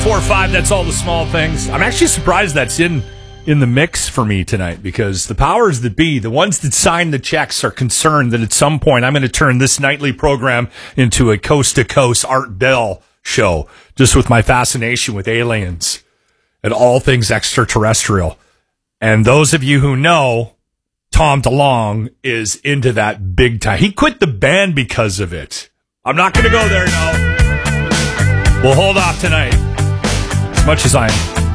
845, that's all the small things. I'm actually surprised that's in the mix for me tonight because the powers that be, the ones that sign the checks, are concerned that at some point I'm going to turn this nightly program into a coast-to-coast Art Bell show, just with my fascination with aliens and all things extraterrestrial. And those of you who know, Tom DeLonge is into that big time. He quit the band because of it. I'm not going to go there, no. We'll hold off tonight. As much as I'm